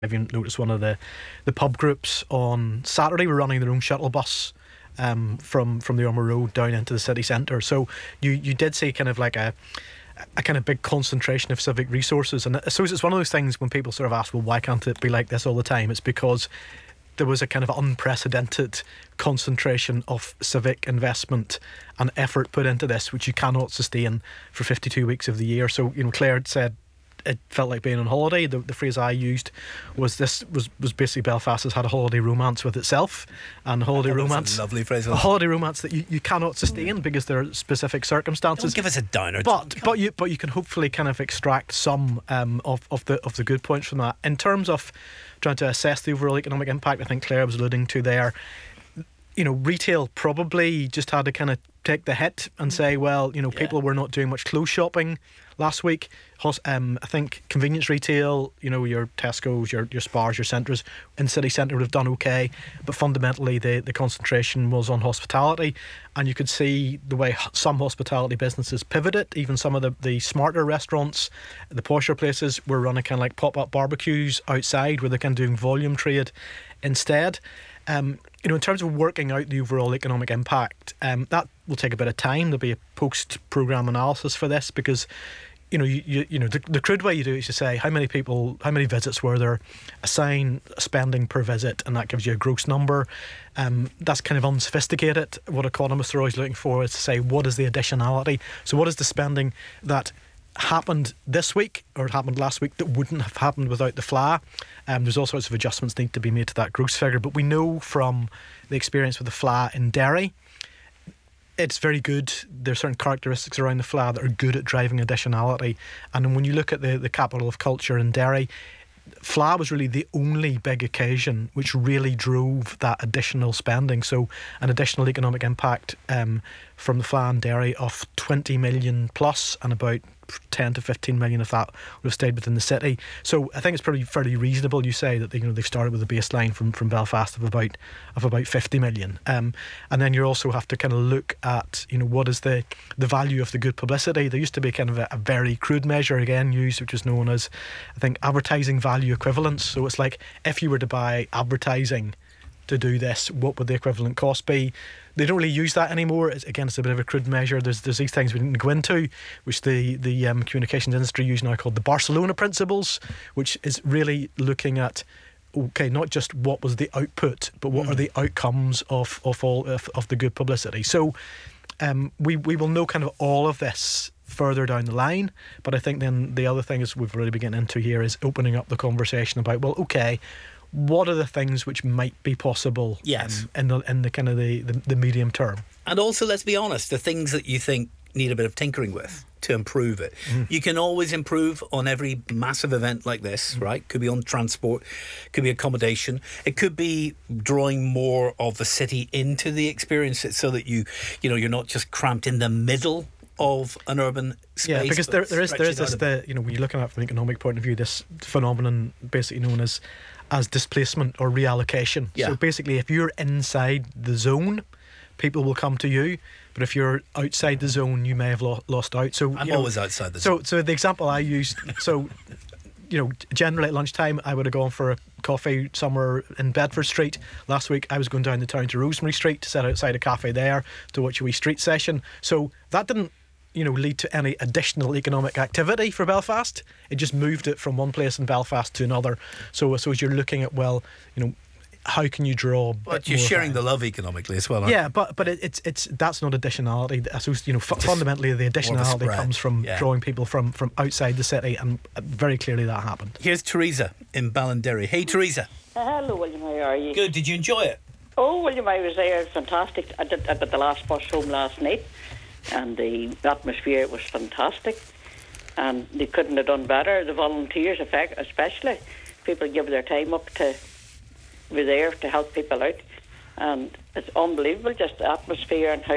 If you noticed, one of the pub groups on Saturday were running their own shuttle bus from the Armour Road down into the city centre. So you did see kind of like a kind of big concentration of civic resources. And I suppose it's one of those things when people sort of ask, well, why can't it be like this all the time? It's because there was a kind of unprecedented concentration of civic investment and effort put into this, which you cannot sustain for 52 weeks of the year. So, Claire said it felt like being on holiday. The phrase I used was basically Belfast has had a holiday romance with itself, and holiday romance, a lovely phrase. A holiday romance that you cannot sustain because there are specific circumstances. Don't give us a downer. But you can hopefully kind of extract some of the good points from that. In terms of trying to assess the overall economic impact, I think Claire was alluding to there. Retail probably just had to kind of take the hit and say, well, people were not doing much clothes shopping last week. I think convenience retail, your Tesco's, your Spars, your Centres in city centre would have done okay, but fundamentally the concentration was on hospitality, and you could see the way some hospitality businesses pivoted. Even some of the smarter restaurants, the posher places, were running kind of like pop-up barbecues outside where they're kind of doing volume trade instead. In terms of working out the overall economic impact, that will take a bit of time. There'll be a post-programme analysis for this because, the crude way you do it is to say how many visits were there, assign spending per visit, and that gives you a gross number. That's kind of unsophisticated. What economists are always looking for is to say, what is the additionality? So what is the spending that happened this week or happened last week that wouldn't have happened without the FLA? There's all sorts of adjustments need to be made to that gross figure, but we know from the experience with the FLA in Derry, it's very good. There's certain characteristics around the FLA that are good at driving additionality, and when you look at the capital of culture in Derry, FLA was really the only big occasion which really drove that additional spending. So an additional economic impact from the FLA in Derry of 20 million plus, and about 10 to 15 million of that would have stayed within the city. So I think it's probably fairly reasonable, you say, that they've started with a baseline from Belfast of about 50 million. And then you also have to kind of look at what is the value of the good publicity. There used to be kind of a very crude measure again used, which is known as, I think, advertising value equivalence. So it's like, if you were to buy advertising to do this, what would the equivalent cost be? They don't really use that anymore. It's a bit of a crude measure. There's these things we didn't go into, which the communications industry use now, called the Barcelona principles, which is really looking at, okay, not just what was the output, but what are the outcomes of all of the good publicity. So we will know kind of all of this further down the line, but I think then the other thing is we've really been getting into here is opening up the conversation about, well, okay, what are the things which might be possible in the kind of the medium term? And also, let's be honest, the things that you think need a bit of tinkering with to improve it. You can always improve on every massive event like this, right? Could be on transport, could be accommodation. It could be drawing more of the city into the experience so that you're not just cramped in the middle of an urban space. Yeah, because there is this, when you're looking at it from an economic point of view, this phenomenon basically known as displacement or reallocation. Yeah. So basically, if you're inside the zone, people will come to you, but if you're outside the zone, you may have lost out. So I'm always outside the zone. So the example I used, generally at lunchtime, I would have gone for a coffee somewhere in Bedford Street. Last week, I was going down the town to Rosemary Street to sit outside a cafe there to watch a wee street session. So that didn't lead to any additional economic activity for Belfast. It just moved it from one place in Belfast to another. So as you're looking at, well, how can you draw? But you're sharing the love economically as well, aren't you? But it's that's not additionality. I suppose fundamentally the additionality comes from drawing people from outside the city, and very clearly that happened. Here's Teresa in Ballinderry. Hey, Teresa. Hello, William. How are you? Good. Did you enjoy it? Oh, William, I was there. Fantastic. I did the last bus home last night, and the atmosphere was fantastic, and they couldn't have done better. The volunteers, especially, people give their time up to be there to help people out, and it's unbelievable, just the atmosphere and how